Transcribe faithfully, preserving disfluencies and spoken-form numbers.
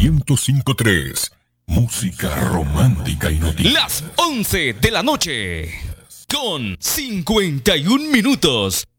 ciento cinco punto tres. Música romántica y noticias. Las once de la noche, con cincuenta y un minutos.